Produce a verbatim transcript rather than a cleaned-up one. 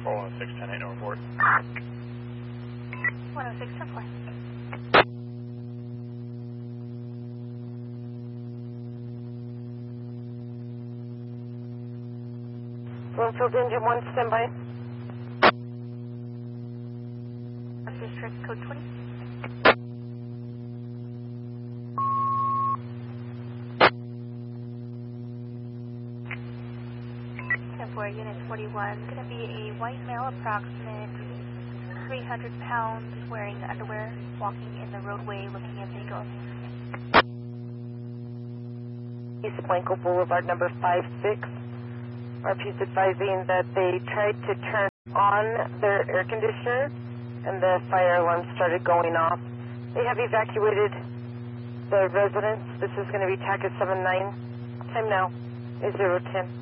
four one six, ten eight, report. one oh six, ten four. Bloomfield engine one, standby. District code twenty. ten four, unit forty-one, going to be a white male, approximate three hundred pounds, wearing underwear, walking in the roadway, looking at vehicles. East Blanco Boulevard, number five six. R P's advising that they tried to turn on their air conditioner and the fire alarm started going off. They have evacuated the residence. This is going to be T A C A seven nine. Time now is zero ten.